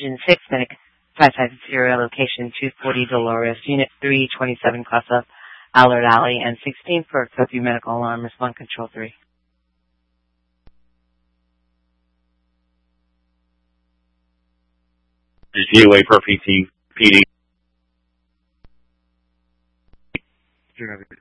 Engine 6, Medic 550, location 240 Dolores, Unit 327, Class of Allard Alley, and 16 for Kofi Medical Alarm, Respond Control 3. GUA per PD.